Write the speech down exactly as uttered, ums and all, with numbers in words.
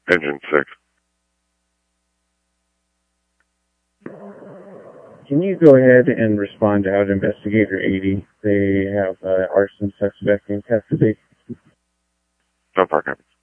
Engine six. Can you go ahead and respond out Investigator eighty? They have uh, arson suspect in custody. So far, copy.